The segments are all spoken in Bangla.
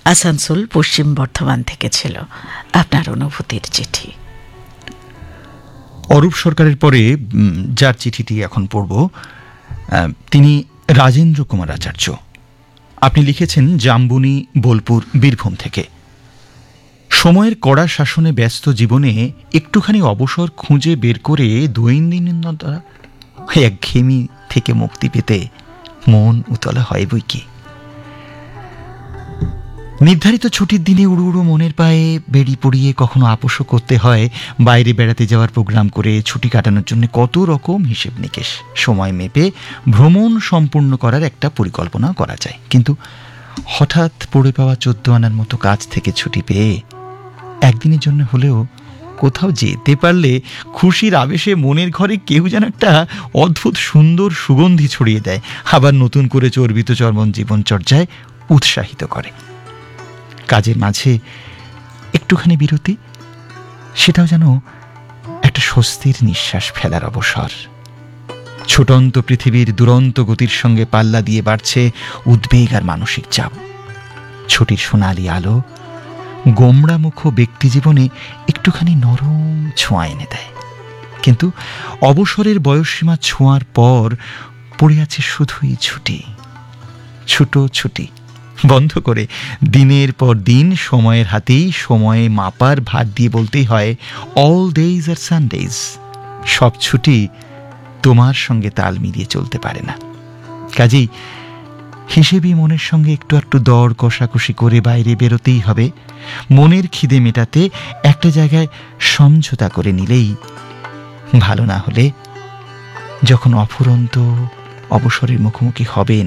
আসানসোল পশ্চিম বর্ধমান থেকে ছিল আপনার অনুভূতির চিঠি। অরূপ সরকারের পরে যার চিঠিটি এখন পড়ব তিনি রাজেন্দ্র কুমার আচার্য। আপনি লিখেছেন জাম্বুনি, বোলপুর, বীরভূম থেকে। সময়ের কড়া শাসনে ব্যস্ত জীবনে একটুখানি অবসর খুঁজে বের করে দৈনন্দিনতা একঘেয়েমি থেকে মুক্তি পেতে মন উতলা হয় বই কি। নির্ধারিত ছুটির দিনে উড়ু উড়ু মনের পায়ে বেড়ি পড়িয়ে কখনো আপোষও করতে হয়। বাইরে বেড়াতে যাওয়ার প্রোগ্রাম করে ছুটি কাটানোর জন্য কত রকম হিসেব নিকেশ সময় মেপে ভ্রমণ সম্পূর্ণ করার একটা পরিকল্পনা করা যায়। কিন্তু হঠাৎ পড়ে পাওয়া 14 আনার মতো কাজ থেকে ছুটি পেয়ে একদিনের জন্য হলেও কোথাও যেতে পারলে খুশির আবেশে মনের ঘরে কেউ যেন একটা অদ্ভুত সুন্দর সুগন্ধি ছড়িয়ে দেয়, আবার নতুন করে চর্বিত চর্মন জীবনচর্যায় উৎসাহিত করে। কাজের মাঝে একটুখানি বিরতি, সেটাও যেন একটা স্বস্তির নিঃশ্বাস ফেলার অবসর। ছুটন্ত পৃথিবীর দুরন্ত গতির সঙ্গে পাল্লা দিয়ে বাড়ছে উদ্বেগ আর মানসিক চাপ। ছুটির সোনালি আলো গোমড়ামুখ ব্যক্তি জীবনে একটুখানি নরম ছোঁয়া এনে দেয়। কিন্তু অবসরের বয়সসীমা ছোঁয়ার পর পড়ে আছে শুধুই ছুটি, ছোট ছুটি বন্ধ করে দিনের পর দিন সময়ের হাতেই সময়ে মাপার ভার দিয়ে বলতেই হয় অল ডেইজ আর সানডেজ। সব ছুটি তোমার সঙ্গে তাল মিলিয়ে চলতে পারে না। কাজেই হিসেবই মনের সঙ্গে একটু একটু দর কষাকষি করে বাইরে বেরোতেই হবে। মনের খিদে মেটাতে একটা জায়গায় সমঝোতা করে নিলেই ভালো। না হলে যখন অফুরন্ত অবসরের মুখোমুখি হবেন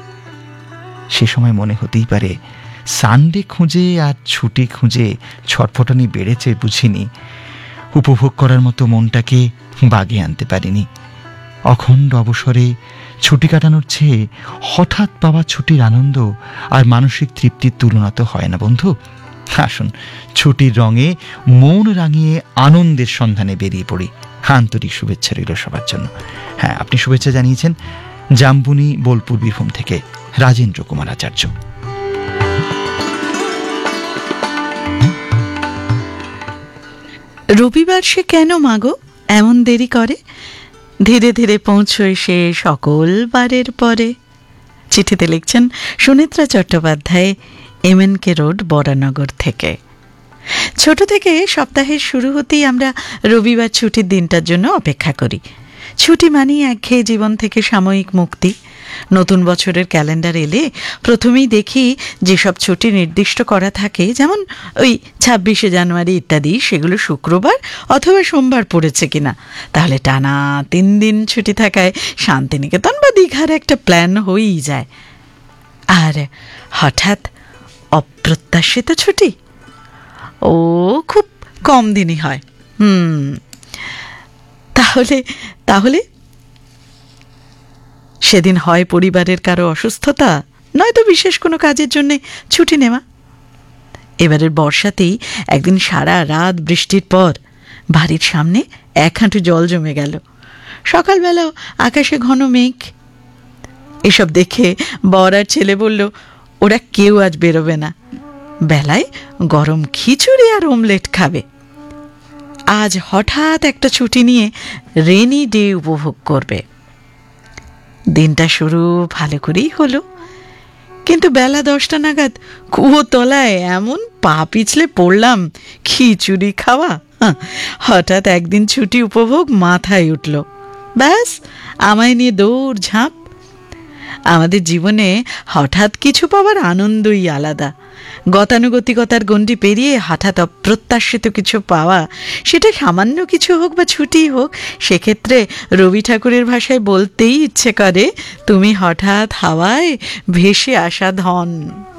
সে সময় মনে হতেই পারে সানডে খুঁজে আর ছুটি খুঁজে ছটফটানি বেড়েছে বুঝিনি, উপভোগ করার মতো মনটাকে বাগে আনতে পারিনি। অখণ্ড অবসরে ছুটি কাটানোর চেয়ে হঠাৎ পাওয়া ছুটির আনন্দ আর মানসিক তৃপ্তির তুলনা তো হয় না বন্ধু। আসুন ছুটির রঙে মন রাঙিয়ে আনন্দের সন্ধানে বেরিয়ে পড়ি। আন্তরিক শুভেচ্ছা রইল সবার জন্য। হ্যাঁ, আপনি শুভেচ্ছা জানিয়েছেন জাম্বুনি, বোলপুর, বীরভূম থেকে রাজেন্দ্র কুমার আচার্য। রবিবার সে কেন মাগো এমন দেরি করে, ধীরে ধীরে পৌঁছয় সে সকল বারের পরে। চিঠিতে লিখছেন সুনেত্রা চট্টোপাধ্যায়, MNK রোড, বরানগর থেকে। ছোট থেকে সপ্তাহের শুরু হতেই আমরা রবিবার ছুটির দিনটার জন্য অপেক্ষা করি। ছুটি মানেই একঘেয়ে জীবন থেকে সাময়িক মুক্তি। নতুন বছরের ক্যালেন্ডার এলে প্রথমেই দেখি যেসব ছুটি নির্দিষ্ট করা থাকে, যেমন ওই 26শে জানুয়ারি ইত্যাদি, সেগুলো শুক্রবার অথবা সোমবার পড়েছে কিনা। তাহলে টানা 3 দিন ছুটি থাকায় শান্তিনিকেতন বা দীঘার একটা প্ল্যান হয়েই যায়। আর হঠাৎ অপ্রত্যাশিত ছুটি ও খুব কম দিনই হয়। তাহলে সেদিন হয় পরিবারের কারো অসুস্থতা, নয়তো বিশেষ কোনো কাজের জন্য ছুটি নেওয়া। এবারের বর্ষাতেই একদিন সারা রাত বৃষ্টির পর বাড়ির সামনে 1 হাঁটু জল জমে গেল। সকালবেলাও আকাশে ঘন মেঘ। এসব দেখে বর আর ছেলে বলল ওরা কেউ আজ বেরোবে না, বেলায় গরম খিচুড়ি আর অমলেট খাবে। আজ হঠাৎ একটা ছুটি নিয়ে রেনি ডে উপভোগ করবে। দিনটা শুরু ভালো করেই হলো, কিন্তু বেলা 10টা নাগাদ কুয়োর তলায় এমন পা পিছলে পড়লাম, খিচুড়ি খাওয়া। হঠাৎ একদিন ছুটি উপভোগ মাথায় উঠল, ব্যাস আমায় নিয়ে দৌড় ঝাঁপ। আমাদের জীবনে হঠাৎ কিছু পাওয়ার আনন্দই আলাদা। গতানুগতিকতার গণ্ডি পেরিয়ে হঠাৎ অপ্রত্যাশিত কিছু পাওয়া, সেটা সামান্য কিছু হোক বা ছুটি হোক, সেক্ষেত্রে রবি ঠাকুরের ভাষায় বলতেই ইচ্ছে করে, তুমি হঠাৎ হাওয়ায় ভেসে আসা ধন।